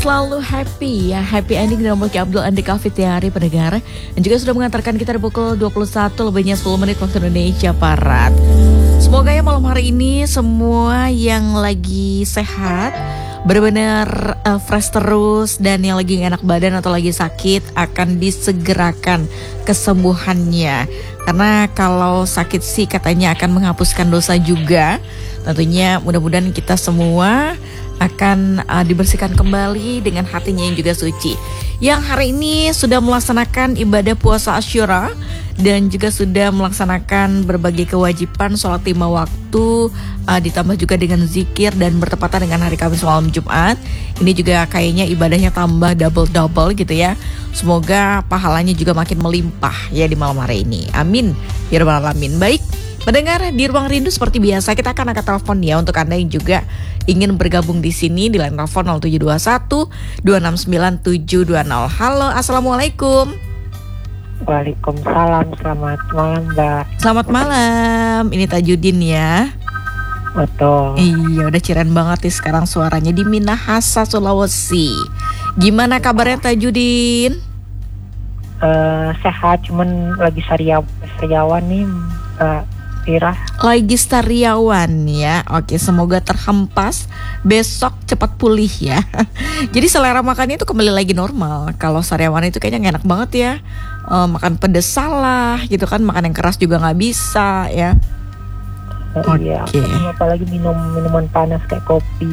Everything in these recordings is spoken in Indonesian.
Selalu happy ya, happy ending dengan Mulki Abdul Andika Fitiari pendengar. Dan juga sudah mengantarkan kita di pukul 21 lebihnya 10 menit waktu Indonesia Barat. Semoga ya malam hari ini semua yang lagi sehat, benar-benar fresh terus, dan yang lagi gak enak badan atau lagi sakit akan disegerakan kesembuhannya. Karena kalau sakit sih katanya akan menghapuskan dosa juga. Tentunya mudah-mudahan kita semua akan dibersihkan kembali dengan hatinya yang juga suci. Yang hari ini sudah melaksanakan ibadah puasa Asyura dan juga sudah melaksanakan berbagai kewajiban sholat 5 waktu, ditambah juga dengan zikir dan bertepatan dengan hari Kamis malam Jumat. Ini juga kayaknya ibadahnya tambah double gitu ya. Semoga pahalanya juga makin melimpah ya di malam hari ini. Amin ya rabbal alamin. Baik, pendengar di Ruang Rindu seperti biasa kita akan angkat telepon ya untuk Anda yang juga ingin bergabung di sini di line telepon 0721 269 720. Halo, assalamualaikum. Waalaikumsalam, selamat malam Mbak. Selamat malam, ini Tajudin ya. Betul. Iya, udah ciren banget nih sekarang suaranya di Minahasa, Sulawesi. Gimana kabarnya Tajudin? Sehat, cuman lagi sariawan nih Mbak Ira. Lagi sariawan ya. Oke, semoga terhempas, besok cepat pulih ya. Jadi selera makannya itu kembali lagi normal. Kalau sariawan itu kayaknya gak enak banget ya. Makan pedes salah gitu kan, makan yang keras juga gak bisa ya. Iya, apalagi minuman panas kayak kopi.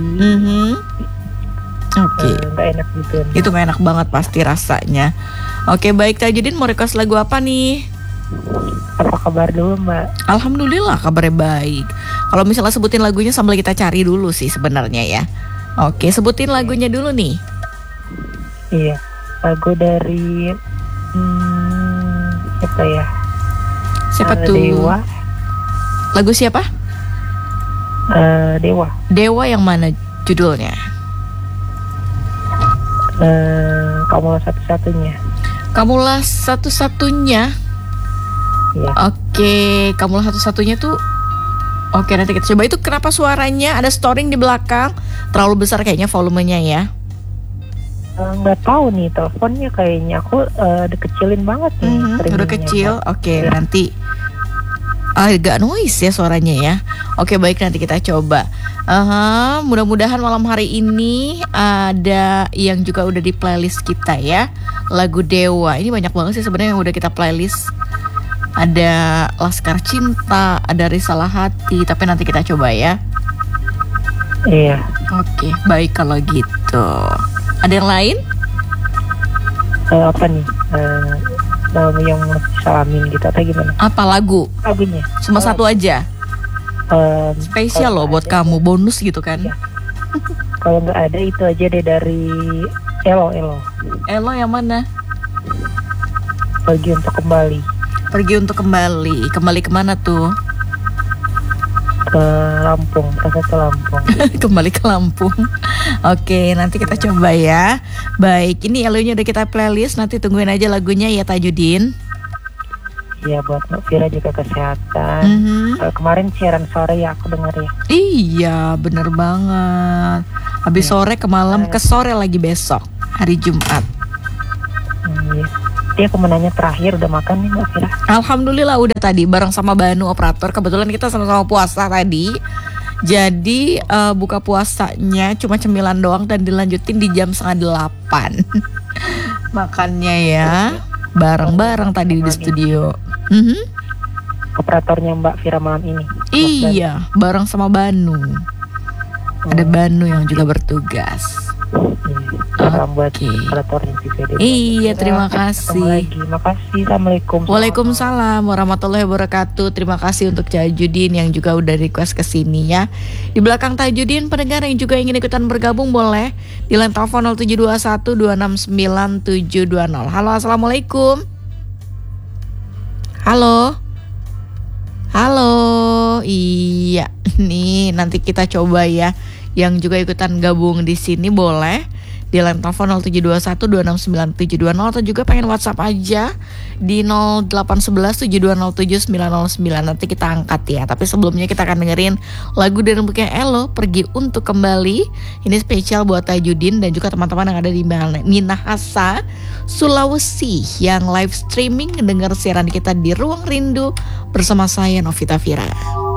Oke. Gak enak gitu. Itu gak enak banget pasti rasanya. Oke, baik Tajudin, mau request lagu apa nih? Apa kabar dulu Mbak? Alhamdulillah kabarnya baik. Kalau misalnya sebutin lagunya sambil kita cari dulu sih sebenarnya ya. Oke, sebutin lagunya dulu nih. Iya, lagu dari siapa ya? Siapa tuh? Dewa. Lagu siapa? Dewa. Dewa yang mana judulnya? Kamulah satu-satunya. Kamulah satu-satunya. Ya. Oke, kamulah satu-satunya tuh. Oke, nanti kita coba. Itu kenapa suaranya ada storing di belakang? Terlalu besar kayaknya volumenya ya. Nggak tahu nih, teleponnya kayaknya aku dikecilin banget nih. Udah kecil. Oke, ya. Nanti agak noise ya suaranya ya. Oke, baik, nanti kita coba. Mudah-mudahan malam hari ini ada yang juga udah di playlist kita ya. Lagu Dewa. Ini banyak banget sih sebenarnya yang udah kita playlist. Ada Laskar Cinta, ada Risalah Hati, tapi nanti kita coba ya. Iya. Oke, baik kalau gitu. Ada yang lain? Apa nih? Yang salamin gitu atau gimana? Apa lagu? Lagunya. Cuma satu aja. Spesial loh buat kamu, bonus gitu kan? Ya. Kalau nggak ada itu aja deh dari Elo. Elo yang mana? Pergi untuk kembali. Pergi untuk kembali. Kembali kemana tuh? Ke Lampung, ke Lampung. Kembali ke Lampung. Oke, nanti kita coba ya. Baik, ini Elonya udah kita playlist. Nanti tungguin aja lagunya ya Tajudin. Iya, buat Mbak Vira juga kesehatan. Kemarin siaran sore ya aku dengar ya. Iya, bener banget. Habis sore ke malam, ke sore lagi besok, hari Jumat. Iya. Dia kemenannya terakhir udah makan nih Mbak Vira. Alhamdulillah udah tadi bareng sama Banu operator. Kebetulan kita sama-sama puasa tadi. Jadi buka puasanya cuma cemilan doang dan dilanjutin di jam 7:30. Makannya ya bareng-bareng tadi di studio. Operatornya Mbak Vira malam ini. Iya, bareng sama Banu. Ada Banu yang juga bertugas. Salam buat operatornya PVD. Iya, terima kasih. Makasih. Assalamualaikum. Waalaikumsalam warahmatullahi wabarakatuh. Terima kasih untuk Tajudin yang juga udah request kesini ya. Di belakang Tajudin, pendengar yang juga ingin ikutan bergabung boleh di line telepon 0721 269 720. Halo, assalamualaikum. Halo. Iya, nih nanti kita coba ya. Yang juga ikutan gabung di sini boleh di line telepon 0721269720 atau juga pengen WhatsApp aja di 0811720799. Nanti kita angkat ya. Tapi sebelumnya kita akan dengerin lagu dari Rembukian Elo, Pergi Untuk Kembali. Ini spesial buat Tajudin dan juga teman-teman yang ada di Minahasa, Sulawesi yang live streaming mendengar siaran kita di Ruang Rindu bersama saya Novita Vira.